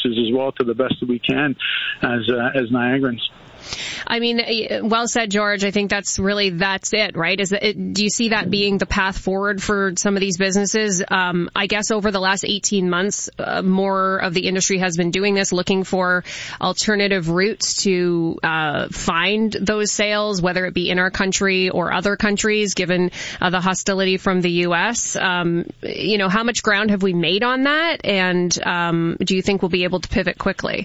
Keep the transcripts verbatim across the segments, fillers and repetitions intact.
businesses as well to the best that we can as uh, as Niagarans. I mean, well said, George. I think that's really, that's it, right? Is that, it, do you see that being the path forward for some of these businesses? Um, I guess over the last eighteen months, uh, more of the industry has been doing this, looking for alternative routes to uh, find those sales, whether it be in our country or other countries, given uh, the hostility from the U S. Um, you know, how much ground have we made on that? And um, do you think we'll be able to pivot quickly?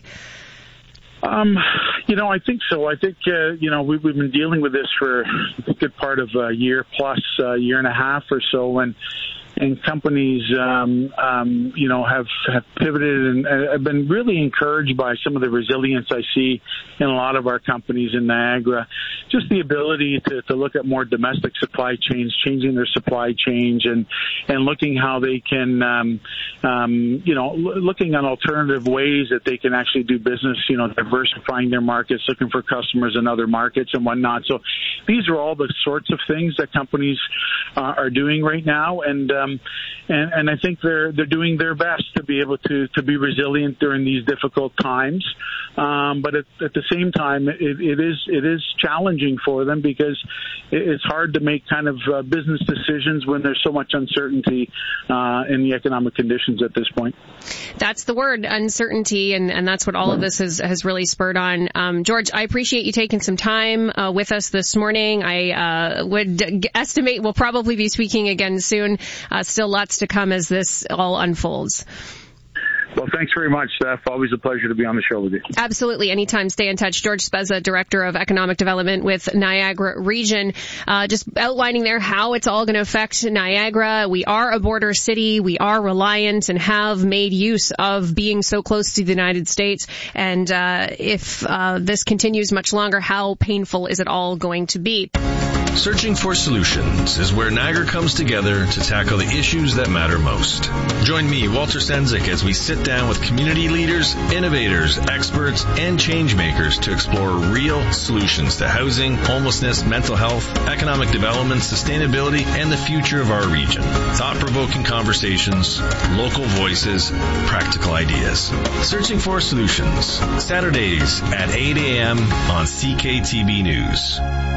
Um, you know, I think so. I think, uh, you know, we've, we've been dealing with this for a good part of a year plus, a year and a half or so, and and companies, um, um, you know, have, have pivoted and uh, have been really encouraged by some of the resilience I see in a lot of our companies in Niagara. Just the ability to, to look at more domestic supply chains, changing their supply chains, and, and looking how they can, um, um, you know, l- looking at alternative ways that they can actually do business, you know, diversifying their markets, looking for customers in other markets and whatnot. So these are all the sorts of things that companies uh, are doing right now. And, um, Um, and, and I think they're they're doing their best to be able to, to be resilient during these difficult times. Um, but at, at the same time, it, it is it is challenging for them because it's hard to make kind of uh, business decisions when there's so much uncertainty uh, in the economic conditions at this point. That's the word, uncertainty, and, and that's what all of this has, has really spurred on. Um, George, I appreciate you taking some time uh, with us this morning. I uh, would estimate we'll probably be speaking again soon. Uh, still lots to come as this all unfolds. Well, thanks very much, Steph. Always a pleasure to be on the show with you. Absolutely. Anytime. Stay in touch. George Spezza, Director of Economic Development with Niagara Region, uh, just outlining there how it's all going to affect Niagara. We are a border city. We are reliant and have made use of being so close to the United States. And uh, if uh, this continues much longer, how painful is it all going to be? Searching for Solutions is where Niagara comes together to tackle the issues that matter most. Join me, Walter Senzik, as we sit down with community leaders, innovators, experts, and change makers to explore real solutions to housing, homelessness, mental health, economic development, sustainability, and the future of our region. Thought-provoking conversations, local voices, practical ideas. Searching for Solutions, Saturdays at eight a.m. on C K T B News.